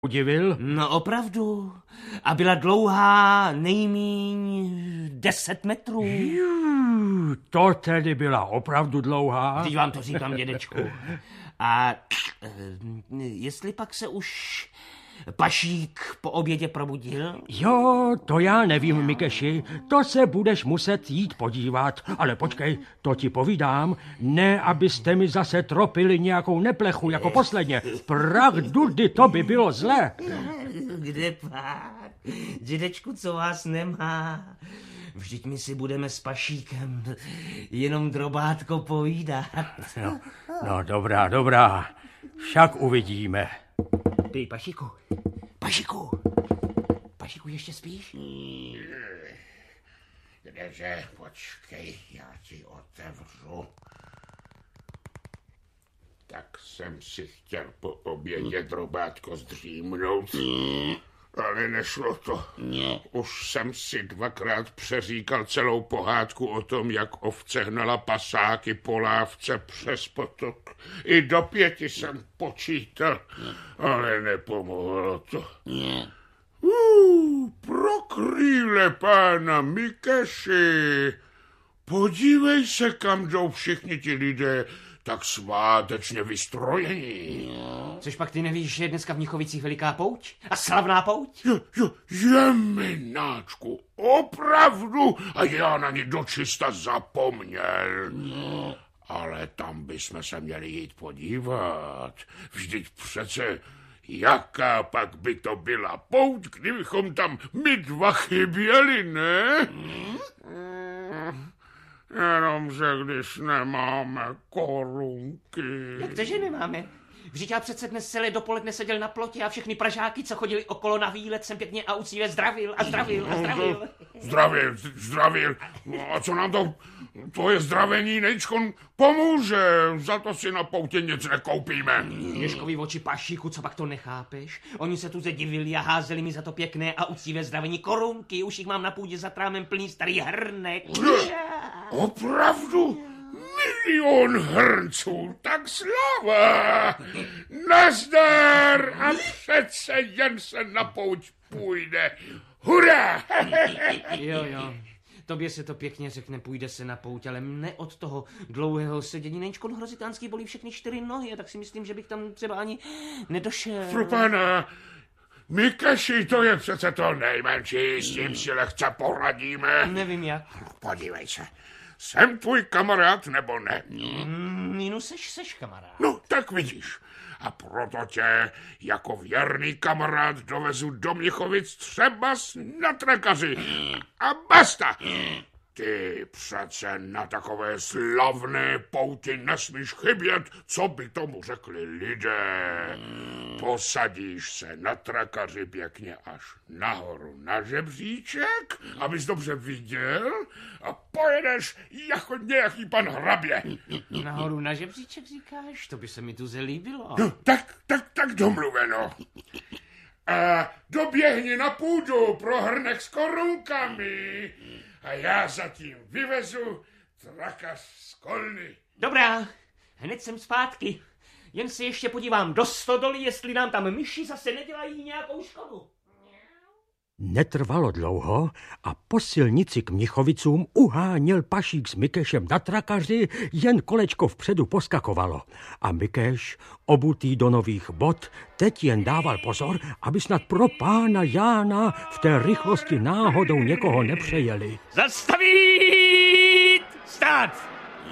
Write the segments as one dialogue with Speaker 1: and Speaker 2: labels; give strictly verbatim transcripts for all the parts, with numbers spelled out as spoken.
Speaker 1: udivil?
Speaker 2: No opravdu. A byla dlouhá nejmíň deset metrů.
Speaker 1: Jú, to tedy byla opravdu dlouhá.
Speaker 2: Teď vám to říkám, dědečku. A jestli pak se už Pašík po obědě probudil?
Speaker 1: Jo, to já nevím, Mikeši, to se budeš muset jít podívat. Ale počkej, to ti povídám, ne, abyste mi zase tropili nějakou neplechu jako posledně. Prach dudy, to by bylo zlé.
Speaker 2: Kde pak? Dědečku, co vás nemá? Vždyť my si budeme s Pašíkem jenom drobátko povídat.
Speaker 1: No, no dobrá, dobrá, však uvidíme.
Speaker 2: Ty, Pašíku, Pašíku, Pašíku, ještě spíš?
Speaker 3: Kdeže, počkej, já ti otevřu. Tak jsem si chtěl po obědě drobátko zdřímnout, ale nešlo to. Už jsem si dvakrát přeříkal celou pohádku o tom, jak ovce hnala pasáky po lávce přes potok. I do pěti jsem počítal, ale nepomohlo to. Uh, pro krýle pána Mikeši, podívej se, kam jdou všichni ti lidé tak svátečně vystrojení.
Speaker 2: Což pak ty nevíš, že je dneska v Mnichovicích veliká pouť? A slavná pouť?
Speaker 3: Jo, jo, jemináčku, opravdu? A já na ní dočista zapomněl. No. Ale tam bychom se měli jít podívat. Vždyť přece, jaká pak by to byla pouť, kdybychom tam my dva chyběli, ne? Hmm? Mm. Jenomže když nemáme korunky.
Speaker 2: Jak to, že nemáme? Vždyť já přece dnes celé dopoledne seděl na plotě a všechny Pražáky, co chodili okolo na výlet, jsem pěkně a uctivě zdravil a zdravil a zdravil.
Speaker 3: Zdravil, zdravil. No a co nám to, to je zdravení, nejčkon pomůže. Za to si na poutě nic nekoupíme.
Speaker 2: Ježkový oči, Pašíku, co pak to nechápeš? Oni se tu zadivili a házeli mi za to pěkné a uctivé zdravení korunky. Už jich mám na půdě za trámem plný starý hrnek.
Speaker 3: Opravdu? Milion hrnců, tak sláva! Nazdar! A přece jen se na pouť půjde. Hurá!
Speaker 2: Jo, jo. Tobě se to pěkně řekne, půjde se na pouť, ale mne od toho dlouhého sedění Nejčkon Hrozitánský bolí všechny čtyři nohy, a tak si myslím, že bych tam třeba ani nedošel.
Speaker 3: Pro pána, Mikeši, to je přece to nejmenší, s tím si lehce poradíme.
Speaker 2: Nevím jak.
Speaker 3: Podívej se. Jsem tvůj kamarád, nebo ne?
Speaker 2: Mm, no seš, seš kamarád.
Speaker 3: No, tak vidíš. A proto tě jako věrný kamarád dovezu do Mnichovic třeba na trakaři. A basta! Ty přece na takové slavné pouti nesmíš chybět, co by tomu řekli lidé. Posadíš se na trakaři pěkně až nahoru na žebříček, abys dobře viděl, a pojedeš jako nějaký pan hrabě.
Speaker 2: Nahoru na žebříček říkáš? To by se mi tu zelíbilo.
Speaker 3: No, tak, tak, tak domluveno. A doběhni na půdu pro hrnek s korunkami. A já zatím vyvezu trakař z kolny.
Speaker 2: Dobrá, hned jsem zpátky. Jen se ještě podívám do stodoly, jestli nám tam myši zase nedělají nějakou škodu.
Speaker 1: Netrvalo dlouho a po silnici k Mnichovicům uháněl Pašík s Mikešem na trakaři, jen kolečko vpředu poskakovalo. A Mikeš, obutý do nových bot, teď jen dával pozor, aby snad pro pána Jána v té rychlosti náhodou někoho nepřejeli.
Speaker 2: Zastavit! Stát!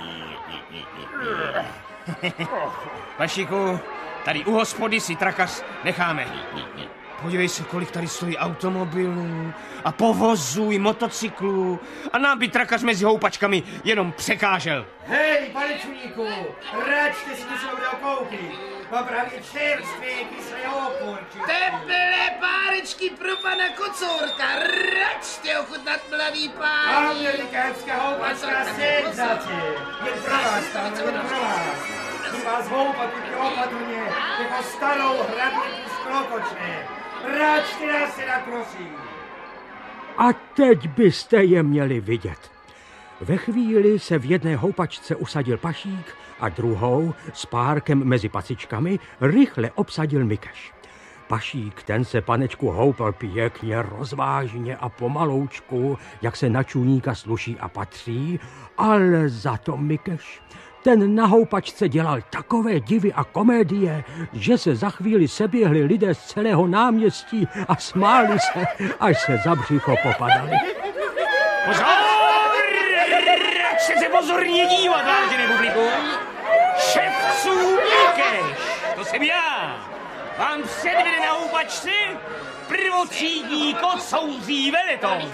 Speaker 2: Pašíku, tady u hospody si trakař necháme. Podívej se, kolik tady stojí automobilů a povozů i motocyklů, a nám by trakař mezi houpačkami jenom překážel.
Speaker 4: Hej, pane čuníku, račte si něco bude koupit. Mám právě čerstvé kyslé okurky.
Speaker 5: Teplé párečky pro pana Kocourka, račte ochutnat, mladý pán.
Speaker 4: Amerikánská houpačka senzace. Jen pro vás, tam, jen pro vás. Chci vás houpat opatrně, jako starou hrabětu z Klokočné. Račte nás teda, prosím.
Speaker 1: A teď byste je měli vidět. Ve chvíli se v jedné houpačce usadil Pašík a druhou s párkem mezi pacičkami rychle obsadil Mikeš. Pašík, ten se panečku houpal pěkně, rozvážně a pomaloučku, jak se na čůníka sluší a patří, ale za to Mikeš, ten na houpačce dělal takové divy a komédie, že se za chvíli seběhli lidé z celého náměstí a smáli se, až se za břicho popadali.
Speaker 2: Pozor! Radši se pozorně dívat, vážený publiku. Ševců Mikeš, to jsem já. Vám předvede na houpačce prvotřídní kocouří veletoč.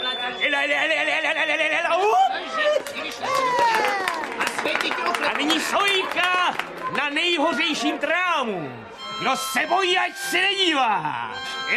Speaker 2: A nyní sojka na nejhořejším trámu. Kdo se bojí, ať se nedívá.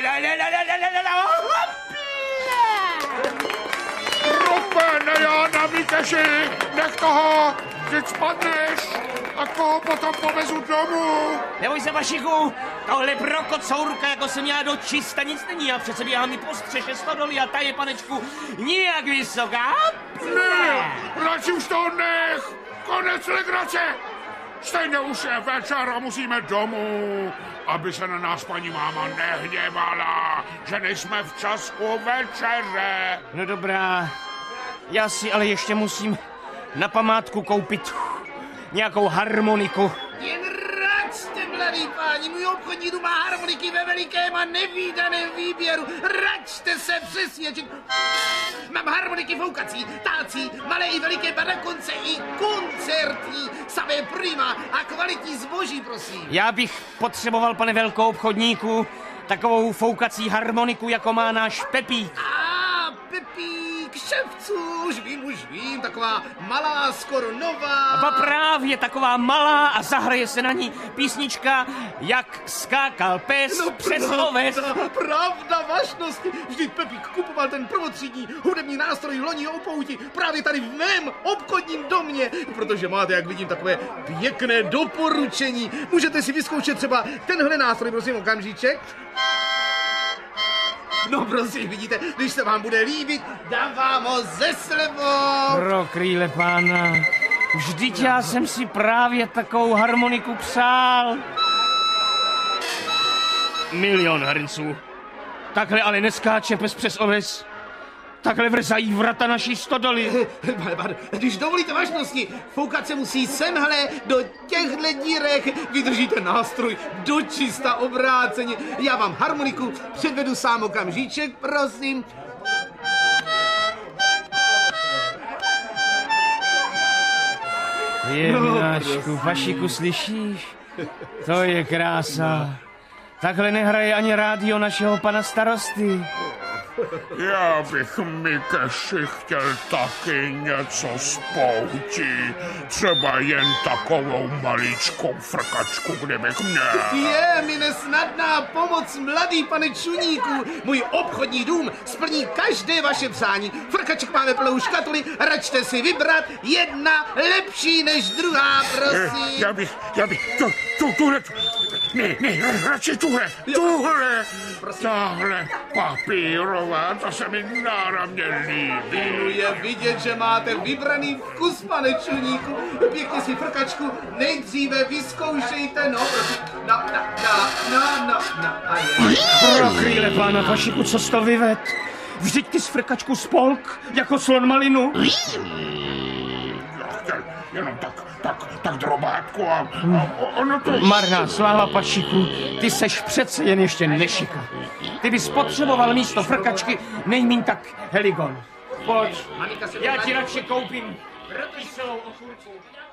Speaker 3: Rupe, Jána Mikeši, nech toho, vždyť spadneš, a koho potom povezu domů.
Speaker 2: Neboj se, Vašiku, tohle pro kocourka, jako jsem já do čista, nic není. Já přece běhám mi po střeše stodoly a ta je, panečku, nijak vysoká.
Speaker 3: Ne, radši už to nech, konec legrace. Stejně už je večer a musíme domů, aby se na nás paní máma nehněvala, že nejsme včas u večeře.
Speaker 2: No dobrá, já si ale ještě musím na památku koupit nějakou harmoniku.
Speaker 5: Jen račte, mladý páni, můj obchodní dům má harmoniky ve velikém a nevídaném výběru. Račte se přesvědčit. Mám harmoniky foukací, tácí, malé i veliké, ba dokonce i koncertní. Samé prima a kvalitní zboží, prosím.
Speaker 2: Já bych potřeboval, pane velkoobchodníku, takovou foukací harmoniku, jako má náš Pepík.
Speaker 5: A Pepík, ševců, už vím, už vím, taková malá, skoro nová.
Speaker 2: Ba právě taková malá a zahraje se na ní písnička Jak skákal pes
Speaker 5: No
Speaker 2: přes
Speaker 5: pravda,
Speaker 2: oves.
Speaker 5: pravda, vašnosti. Vždyť Pepík kupoval ten prvotřídní hudební nástroj loni o pouti právě tady v mém obchodním domě, protože máte, jak vidím, takové pěkné doporučení. Můžete si vyzkoušet třeba tenhle nástroj, prosím, okamžíček. No prosím, vidíte, když se vám bude líbit, dám vám ho ze slevou.
Speaker 2: Pro krýle pána, vždyť já jsem si právě takovou harmoniku přál. Milion hrnců. Takhle ale neskáče pes přes oves. Takhle vrzají vrata naší stodoly.
Speaker 5: Když dovolíte vašnosti, foukat se musí semhle do těchhle dírek. Vydržíte nástroj do čista obráceně. Já vám harmoniku předvedu sám okamžíček, prosím.
Speaker 2: Jednáčku, Vašiku, slyšíš? To je krása. Takhle nehraje ani rádio našeho pana starosty.
Speaker 3: Já bych, Mikeši, chtěl taky něco z poutí. Třeba jen takovou maličkou frkačku, kdybych měl.
Speaker 5: Je mi nesnadná pomoc, mladý pane Čuníku. Můj obchodní dům splní každé vaše přání. Frkaček máme plnou škatuly, račte si vybrat. Jedna lepší než druhá, prosím.
Speaker 3: Já bych, já bych, to, to, tuhle, ne, ne, radši tuhle, tuhle, tahle papírová, to se mi náramně líbí.
Speaker 5: Je vidět, že máte vybraný vkus, pane Čuníku. Pěkně si frkačku nejdříve vyzkoušejte, no, no, no, no, no, no, no, a je.
Speaker 2: Pro chvíle, pána Vašiku, co jsi to vyved? Vždyť ty z frkačku spolk, jako slon malinu.
Speaker 3: Já chtěl jenom tak, tak, tak drobátku a, a ono to...
Speaker 2: Marná sláva, Pašiku, ty seš přece jen ještě nešika. Ty bys potřeboval místo frkačky nejmíň tak heligon. Pojď, já ti radši koupím celou okurku.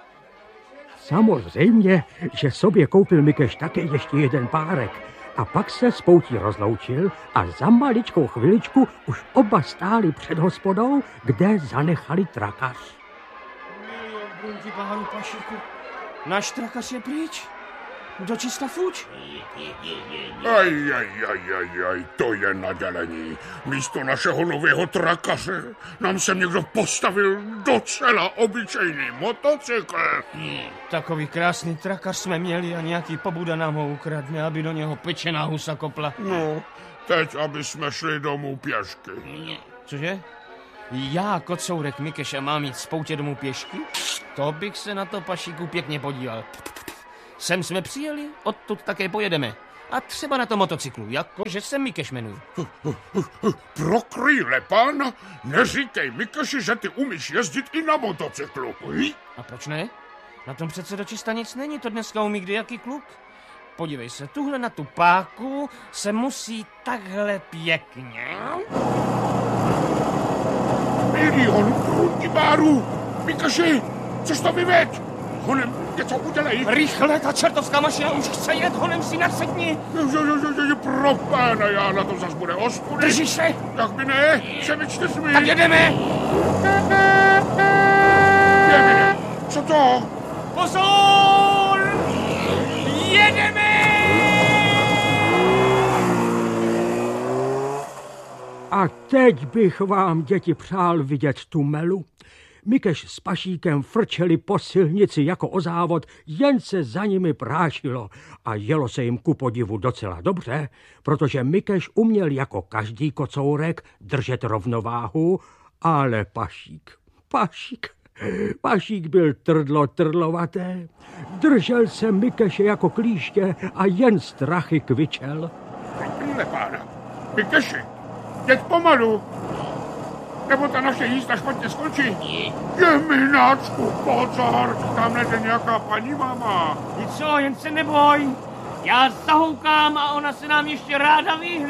Speaker 1: Samozřejmě, že sobě koupil Mikeš také ještě jeden párek a pak se s poutí rozloučil a za maličkou chviličku už oba stáli před hospodou, kde zanechali trakař.
Speaker 2: Milion brunky baharu, Pašiku, náš trakař je pryč. Do čista fuč.
Speaker 3: Aj, aj, aj, aj, aj, to je nadělení. Místo našeho nového trakaře nám sem někdo postavil docela obyčejný motocykl.
Speaker 2: Takový krásný trakař jsme měli a nějaký pobuda nám ho ukradne, aby do něho pečená husa kopla.
Speaker 3: No, teď, aby jsme šli domů pěšky.
Speaker 2: Cože? Já, kocourek Mikeš, a mám jít z poutě domů pěšky? To bych se na to, Pašíku, pěkně podíval. Sem jsme přijeli, odtud také pojedeme. A třeba na tom motocyklu, jakože se Mikeš jmenuje.
Speaker 3: Pro krýle pána, neříkej Mikeši, že ty umíš jezdit i na motocyklu.
Speaker 2: A proč ne? Na tom přece dočista nic není, to dneska umí kdejaký kluk. Podívej se, tuhle na tu páku se musí takhle pěkně.
Speaker 3: Milion krutibáru! Mikeši, což to vyveď? Honem něco udělej.
Speaker 2: Rychle, ta čertovská mašina už chce jet, honem si nasedni.
Speaker 3: Pro pána, já na to zas bude ostudy.
Speaker 2: Držíš se?
Speaker 3: Jak by ne, přemýšlej mi.
Speaker 2: Tak jedeme.
Speaker 3: Jedeme. Co to?
Speaker 2: Pozor! Jedeme!
Speaker 1: A teď bych vám, děti, přál vidět tu melu. Mikeš s Pašíkem frčeli po silnici jako o závod, jen se za nimi prášilo a jelo se jim ku podivu docela dobře, protože Mikeš uměl jako každý kocourek držet rovnováhu, ale Pašík, Pašík, Pašík byl trdlo trdlovaté, držel se Mikeše jako klíště a jen strachy kvičel.
Speaker 3: Pro krýle pána, Mikeši, jeď pomalu, nebo ta naše jízda špatně skončí. Jemináčku, pozor, tamhle jde nějaká paní máma.
Speaker 2: Nic co, jen se neboj. Já zahoukám a ona se nám ještě ráda vyhne.